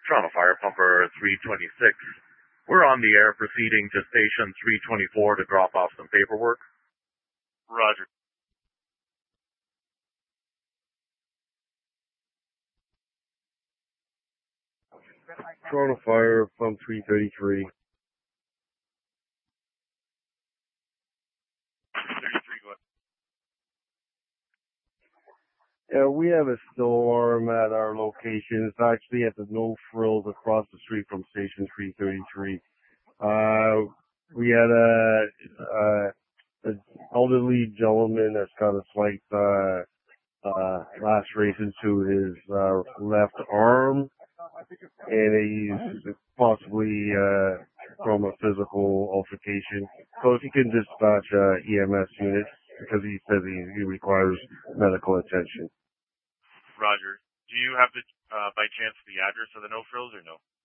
Toronto Fire Pumper 326. We're on the air proceeding to station 324 to drop off some paperwork. Roger. Toronto Fire from 333. 33, go ahead. Yeah, we have a storm at our location. It's actually at the No Frills across the street from station 333. We had an elderly gentleman that's got a slight laceration to his left arm, and he's possibly from a physical altercation. So if you can dispatch EMS unit, because he says he requires medical attention. Roger. Do you have the, by chance, the address of the No Frills or no?